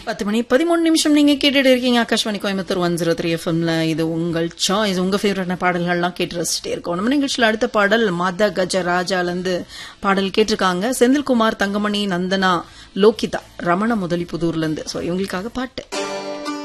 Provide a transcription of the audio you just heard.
10 மணி 13 நிமிஷம் நீங்க கேட்டுட்டு இருக்கீங்க ஆகாஷ்வாணி கோயம்புத்தூர் 103 எஃப்எம்ல. இது உங்கள் சாய்ஸ், உங்க ஃபேவரட் பாடல்கள்லாம் கேட்டு ரசிச்சுட்டே இருக்கோம். நம்ம நிகழ்ச்சியில் அடுத்த பாடல் மத கஜ ராஜால இருந்து பாடல் கேட்டிருக்காங்க செந்தில்குமார், தங்கமணி, நந்தனா, லோகிதா, ரமண முதலிபுதூர்ல இருந்து. இவங்களுக்காக பாட்டு.